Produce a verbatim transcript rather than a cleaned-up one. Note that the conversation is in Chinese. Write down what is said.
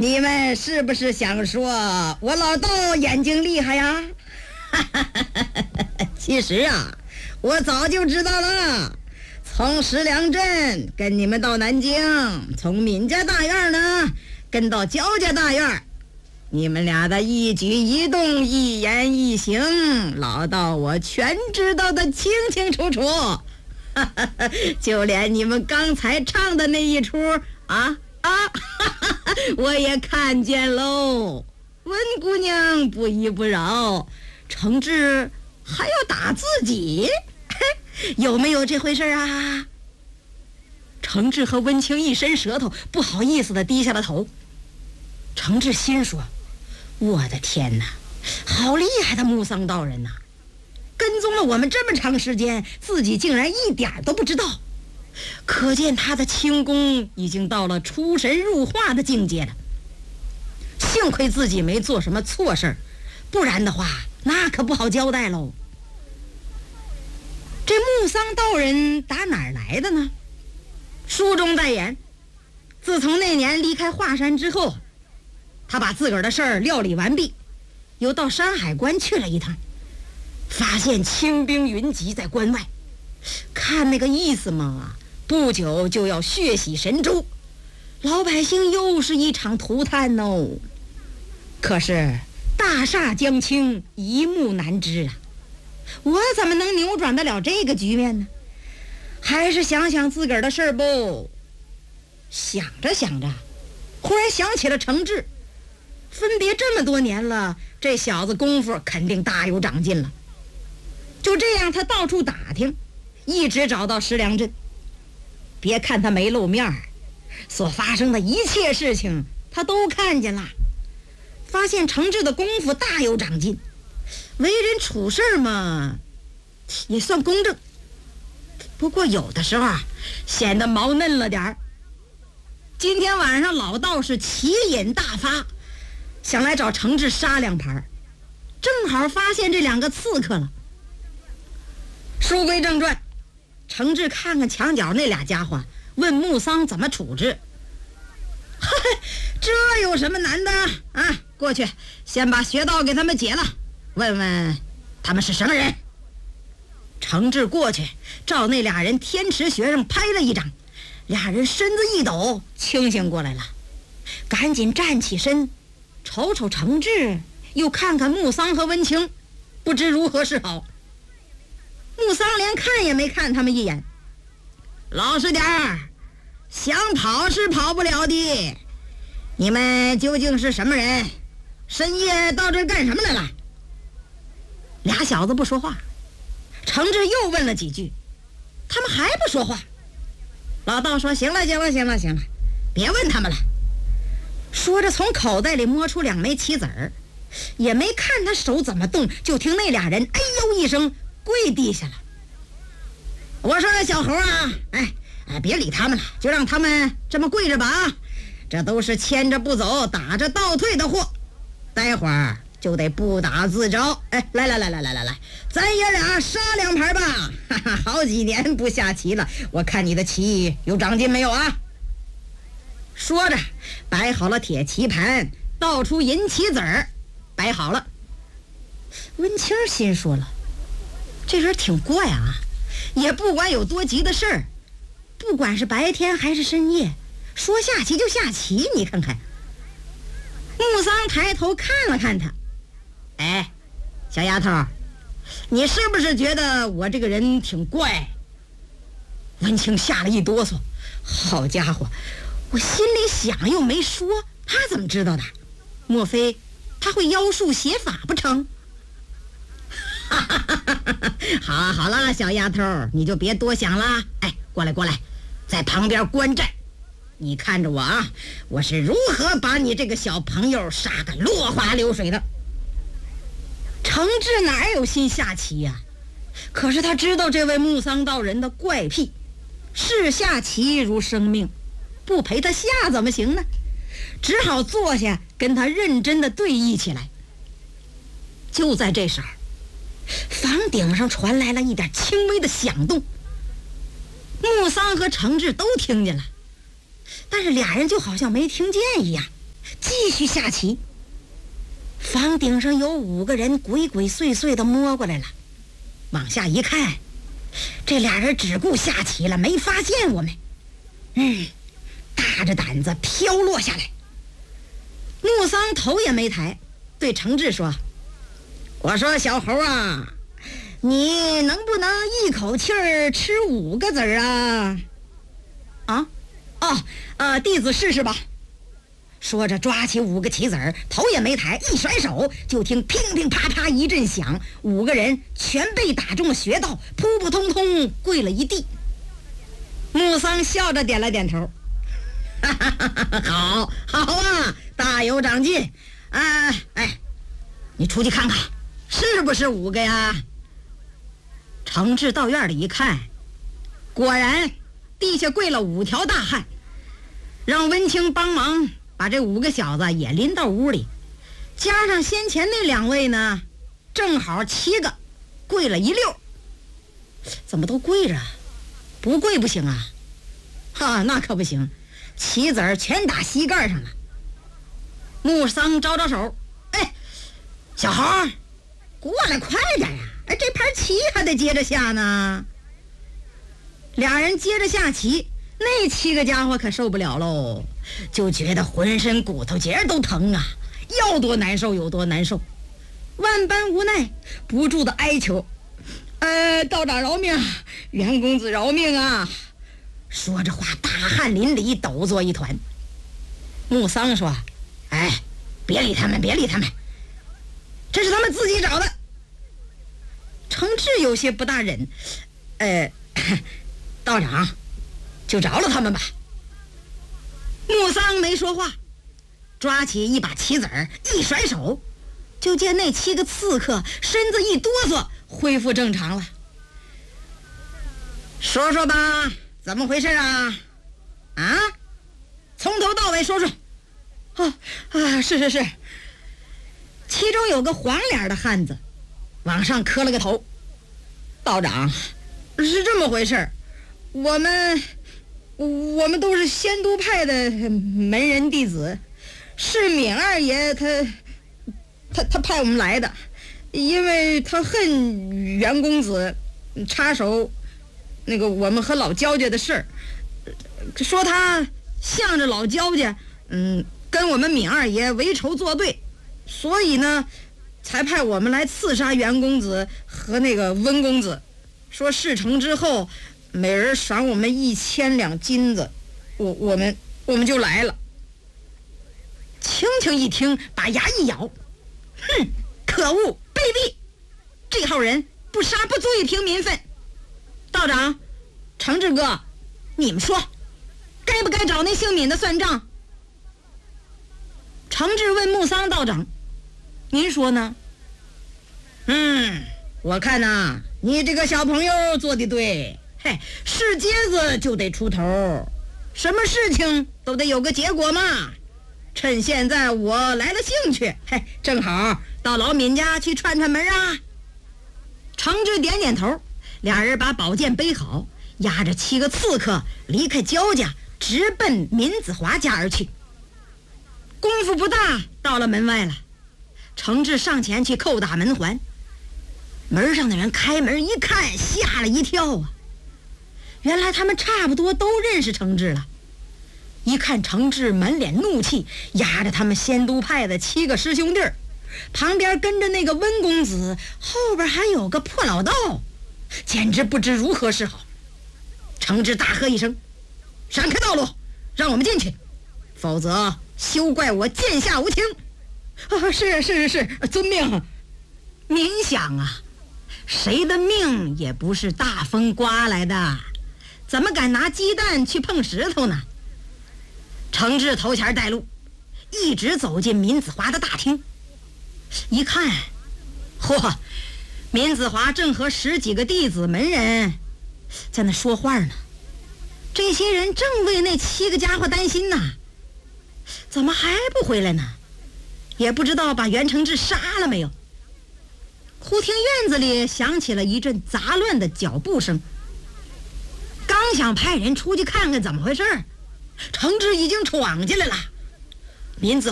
你们是不是想说我老道眼睛厉害呀？其实啊，我早就知道了。从石梁镇跟你们到南京，从闵家大院呢跟到焦家大院，你们俩的一举一动一言一行，老道我全知道的清清楚楚。就连你们刚才唱的那一出啊啊，我也看见喽。温姑娘不依不饶，程志还要打自己，有没有这回事啊？程志和温情一伸舌头，不好意思地低下了头。程志心说：我的天哪，好厉害的木桑道人呐！跟踪了我们这么长时间，自己竟然一点都不知道，可见他的轻功已经到了出神入化的境界了。幸亏自己没做什么错事，不然的话那可不好交代喽。这木桑道人打哪儿来的呢？书中代言，自从那年离开华山之后，他把自个儿的事儿料理完毕，又到山海关去了一趟，发现清兵云集在关外，看那个意思嘛，不久就要血洗神州，老百姓又是一场涂炭哦。可是大厦将倾，一目难知啊，我怎么能扭转得了这个局面呢？还是想想自个儿的事儿不。想着想着，忽然想起了程志，分别这么多年了，这小子功夫肯定大有长进了。就这样，他到处打听，一直找到石梁镇。别看他没露面，所发生的一切事情他都看见了，发现程志的功夫大有长进，为人处事嘛也算公正，不过有的时候啊显得毛嫩了点儿。今天晚上老道士奇瘾大发，想来找程志杀两盘，正好发现这两个刺客了。书归正传，程志看看墙角那俩家伙，问木桑怎么处置。这有什么难的啊？过去先把穴道给他们解了，问问他们是什么人。程志过去照那俩人天池穴上拍了一掌，俩人身子一抖，清醒过来了，赶紧站起身，瞅瞅程志，又看看木桑和温情，不知如何是好。木桑连看也没看他们一眼，老实点儿，想跑是跑不了的。你们究竟是什么人？深夜到这儿干什么来了？俩小子不说话。程志又问了几句，他们还不说话。老道说：行了行了行了行了，别问他们了。说着从口袋里摸出两枚棋子儿，也没看他手怎么动，就听那俩人哎呦一声跪地下了。我说小猴啊，哎哎，别理他们了，就让他们这么跪着吧啊！这都是牵着不走，打着倒退的货，待会儿就得不打自招。哎，来来来来来来来，咱爷俩杀两盘吧！哈哈，好几年不下棋了，我看你的棋有长进没有啊？说着，摆好了铁棋盘，倒出银棋子儿，摆好了。温清心说了，这人挺怪啊，也不管有多急的事儿，不管是白天还是深夜，说下棋就下棋，你看看。木桑抬头看了看他，哎，小丫头，你是不是觉得我这个人挺怪？温清吓了一哆嗦，好家伙，我心里想又没说，他怎么知道的？莫非他会妖术邪法不成？好啊好啦，小丫头，你就别多想了。哎，过来过来，在旁边观战，你看着我啊，我是如何把你这个小朋友杀个落花流水的。程志哪有心下棋呀、啊？可是他知道这位木桑道人的怪癖，视下棋如生命，不陪他下怎么行呢？只好坐下跟他认真的对弈起来。就在这时候，房顶上传来了一点轻微的响动，木桑和程志都听见了，但是俩人就好像没听见一样，继续下棋。房顶上有五个人鬼鬼祟祟地摸过来了，往下一看，这俩人只顾下棋了，没发现我们。嗯，大着胆子飘落下来。穆桑头也没抬，对程志说：“我说小猴啊，你能不能一口气儿吃五个子儿啊？”啊，哦，呃，弟子试试吧。说着抓起五个棋子儿，头也没抬，一甩手，就听乒乒啪啪一阵响，五个人全被打中了穴道，扑扑通通跪了一地。穆桑笑着点了点头，哈哈哈哈，好，好啊，大有长进。啊，哎，你出去看看，是不是五个呀？程志到院里一看，果然地下跪了五条大汉，让温清帮忙把这五个小子也拎到屋里，加上先前那两位呢，正好七个，跪了一溜。怎么都跪着？不跪不行啊！哈，那可不行，棋子儿全打膝盖上了。穆桑招招手，哎，小猴，过来快点呀！哎，这盘棋还得接着下呢。俩人接着下棋，那七个家伙可受不了喽，就觉得浑身骨头节都疼啊，要多难受有多难受，万般无奈，不住的哀求：“呃，道长饶命，袁公子饶命啊！”说着话，大汗淋漓，抖作一团。穆桑说：“哎，别理他们，别理他们，这是他们自己找的。”程志有些不大忍，呃，道长，就饶了他们吧。穆桑没说话，抓起一把棋子儿，一甩手，就见那七个刺客身子一哆嗦，恢复正常了。说说吧，怎么回事啊？啊，从头到尾说说。哦啊，是是是。其中有个黄脸的汉子往上磕了个头：“道长，是这么回事，我们我们都是仙都派的门人弟子，是闵二爷他他他派我们来的，因为他恨袁公子插手那个我们和老焦家的事儿，说他向着老焦家，嗯，跟我们闵二爷为仇作对，所以呢才派我们来刺杀袁公子和那个温公子，说事成之后每人赏我们一千两金子，我我们我们就来了。”青青一听，把牙一咬：“哼，可恶，卑鄙！这号人不杀不足以平民愤。道长，程志哥，你们说，该不该找那姓闵的算账？”程志问穆桑道长：“您说呢？”“嗯，我看呐、啊，你这个小朋友做的对，嘿，是疖子就得出头，什么事情都得有个结果嘛。趁现在我来了兴趣，嘿，正好到老闵家去串串门啊。”程志点点头，俩人把宝剑背好，押着七个刺客离开焦家，直奔闵子华家而去。功夫不大，到了门外了。程志上前去叩打门环，门上的人开门一看，吓了一跳啊！原来他们差不多都认识程志了。一看程志满脸怒气，压着他们仙都派的七个师兄弟儿，旁边跟着那个温公子，后边还有个破老道，简直不知如何是好。程志大喝一声：“闪开道路，让我们进去，否则休怪我剑下无情。”“啊，是是是是，遵命。”您想啊，谁的命也不是大风刮来的，怎么敢拿鸡蛋去碰石头呢？程志头前带路，一直走进闵子华的大厅。一看，嚯，闵子华正和十几个弟子门人在那说话呢。这些人正为那七个家伙担心呢，怎么还不回来呢？也不知道把袁承志杀了没有。忽听院子里响起了一阵杂乱的脚步声，刚想派人出去看看怎么回事，程志已经闯进来了。闵子